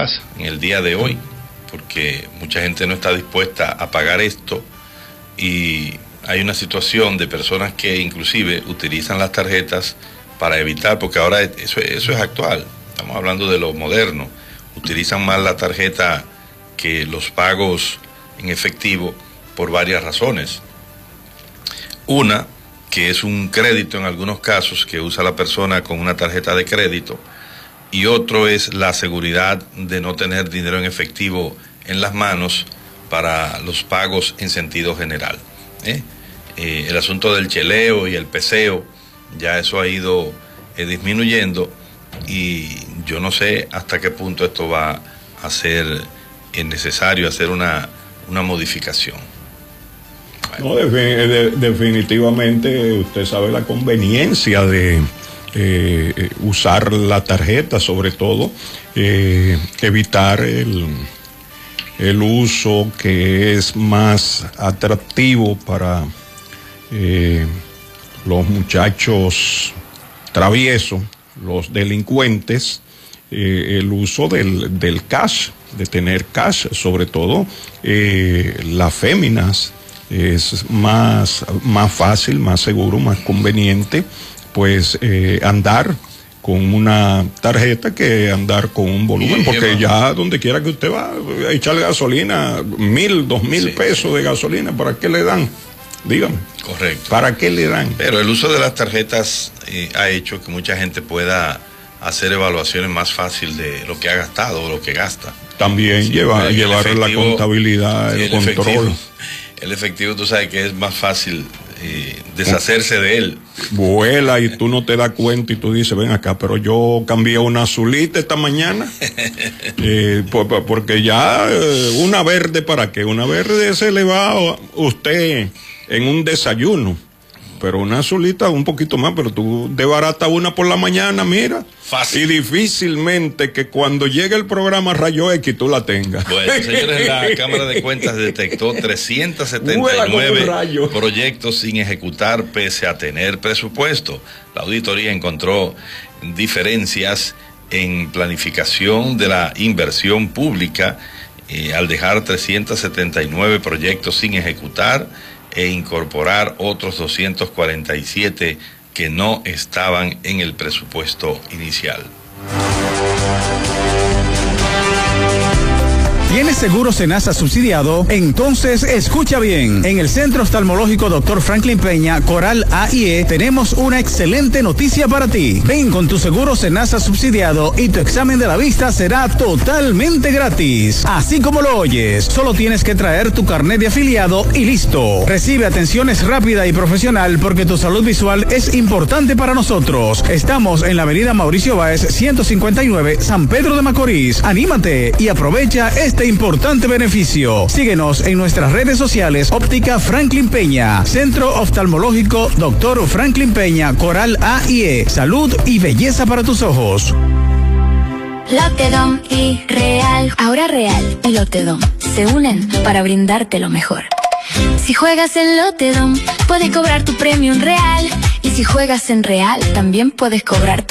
pasa en el día de hoy, porque mucha gente no está dispuesta a pagar esto y hay una situación de personas que inclusive utilizan las tarjetas para evitar, porque ahora eso es actual, estamos hablando de lo moderno, utilizan más la tarjeta que los pagos en efectivo por varias razones. Una, que es un crédito en algunos casos que usa la persona con una tarjeta de crédito, y otro es la seguridad de no tener dinero en efectivo en las manos para los pagos en sentido general. El asunto del cheleo y el peseo, ya eso ha ido disminuyendo, y yo no sé hasta qué punto esto va a ser necesario hacer una modificación. No, definitivamente usted sabe la conveniencia de usar la tarjeta, sobre todo evitar el uso que es más atractivo para los muchachos traviesos, los delincuentes, el uso del cash, de tener cash, sobre todo las féminas. Es más fácil, más seguro, más conveniente, pues andar con una tarjeta que andar con un volumen, porque ya donde quiera que usted va a echarle gasolina, 1,000, 2,000 pesos de gasolina, ¿para qué le dan? Dígame. Correcto. ¿Para qué le dan? Pero el uso de las tarjetas ha hecho que mucha gente pueda hacer evaluaciones más fácil de lo que ha gastado o lo que gasta. También llevar la contabilidad, el control. El efectivo, tú sabes que es más fácil deshacerse de él. Vuela y tú no te das cuenta y tú dices, ven acá, pero yo cambié una azulita esta mañana, porque ya una verde, ¿para qué? Una verde se le va a usted en un desayuno, pero una azulita un poquito más, pero tú desbaratas una por la mañana, mira. Fácil. Y difícilmente que cuando llegue el programa Rayo X tú la tengas. Bueno, señores, la Cámara de Cuentas detectó 379 proyectos sin ejecutar pese a tener presupuesto. La auditoría encontró diferencias en planificación de la inversión pública al dejar 379 proyectos sin ejecutar e incorporar otros 247 que no estaban en el presupuesto inicial. ¿Tienes seguro Senasa subsidiado? Entonces escucha bien. En el Centro Oftalmológico Dr. Franklin Peña, Coral AIE, tenemos una excelente noticia para ti. Ven con tu seguro Senasa subsidiado y tu examen de la vista será totalmente gratis. Así como lo oyes, solo tienes que traer tu carnet de afiliado y listo. Recibe atenciones rápida y profesional porque tu salud visual es importante para nosotros. Estamos en la avenida Mauricio Báez, 159, San Pedro de Macorís. Anímate y aprovecha este importante beneficio. Síguenos en nuestras redes sociales. Óptica Franklin Peña, Centro Oftalmológico Dr. Franklin Peña, Coral AIE, salud y belleza para tus ojos. Lotedom y Real. Ahora Real y Lotedom se unen para brindarte lo mejor. Si juegas en Lotedom, puedes cobrar tu premio en Real. Y si juegas en Real, también puedes cobrar tu